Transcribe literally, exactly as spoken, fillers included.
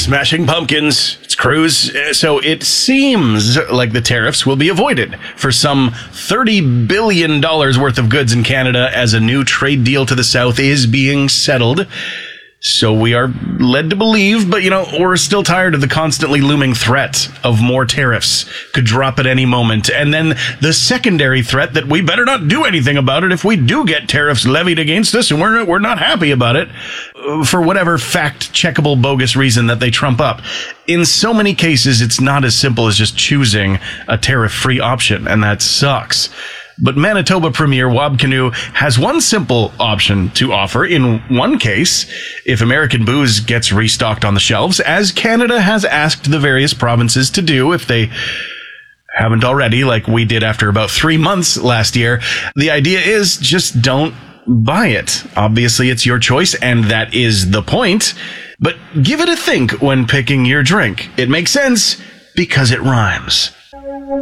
Smashing Pumpkins. It's Cruz. So it seems like the tariffs will be avoided for some thirty billion dollars worth of goods in Canada as a new trade deal to the south is being settled. So we are led to believe, but, you know, we're still tired of the constantly looming threat of more tariffs could drop at any moment. And then the secondary threat that we better not do anything about it if we do get tariffs levied against us and we're, we're not happy about it for whatever fact-checkable bogus reason that they trump up. In so many cases, it's not as simple as just choosing a tariff-free option, and that sucks. But Manitoba Premier Wab Kinew has one simple option to offer in one case if American booze gets restocked on the shelves, as Canada has asked the various provinces to do if they haven't already, like we did after about three months last year. The idea is just don't buy it. Obviously, it's your choice, and that is the point. But give it a think when picking your drink. It makes sense because it rhymes.